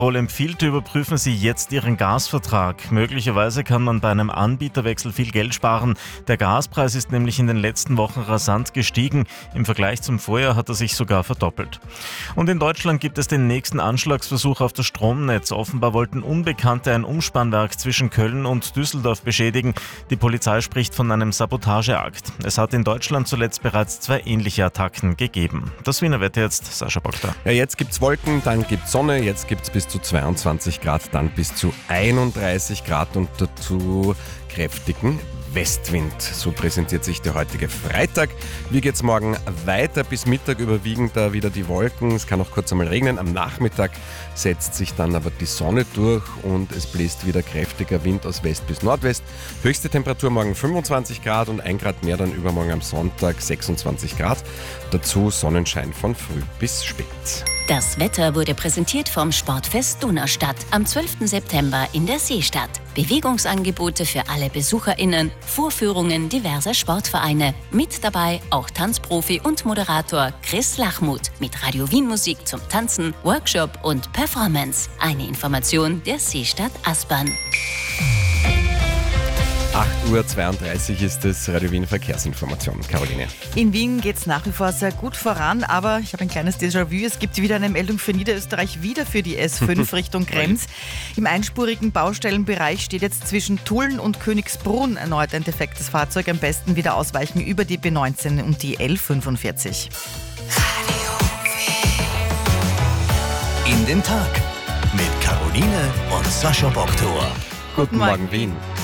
Empfiehlt, überprüfen Sie jetzt Ihren Gasvertrag. Möglicherweise kann man bei einem Anbieterwechsel viel Geld sparen. Der Gaspreis ist nämlich in den letzten Wochen rasant gestiegen. Im Vergleich zum Vorjahr hat er sich sogar verdoppelt. Und in Deutschland gibt es den nächsten Anschlagsversuch auf das Stromnetz. Offenbar wollten Unbekannte ein Umspannwerk zwischen Köln und Düsseldorf beschädigen. Die Polizei spricht von einem Sabotageakt. Es hat in Deutschland zuletzt bereits 2 ähnliche Attacken gegeben. Das Wiener Wetter jetzt, Sascha Bockter. Ja, jetzt gibt's Wolken, dann gibt's Sonne, jetzt gibt's bis zu 22 Grad, dann bis zu 31 Grad und dazu kräftigen Westwind. So präsentiert sich der heutige Freitag. Wie geht's morgen weiter? Bis Mittag überwiegen da wieder die Wolken. Es kann auch kurz einmal regnen. Am Nachmittag setzt sich dann aber die Sonne durch und es bläst wieder kräftiger Wind aus West bis Nordwest. Höchste Temperatur morgen 25 Grad und 1 Grad mehr dann übermorgen am Sonntag 26 Grad. Dazu Sonnenschein von früh bis spät. Das Wetter wurde präsentiert vom Sportfest Donaustadt am 12. September in der Seestadt. Bewegungsangebote für alle BesucherInnen, Vorführungen diverser Sportvereine. Mit dabei auch Tanzprofi und Moderator Chris Lachmuth mit Radio Wien Musik zum Tanzen, Workshop und Performance. Eine Information der Seestadt Aspern. 8.32 Uhr ist es, Radio Wien Verkehrsinformation. Caroline. In Wien geht es nach wie vor sehr gut voran, aber ich habe ein kleines Déjà-vu. Es gibt wieder eine Meldung für Niederösterreich, wieder für die S5 Richtung Krems. Im einspurigen Baustellenbereich steht jetzt zwischen Tulln und Königsbrunn erneut ein defektes Fahrzeug. Am besten wieder ausweichen über die B19 und die L45. In den Tag mit Caroline und Sascha Bocktor. Guten Morgen, Wien.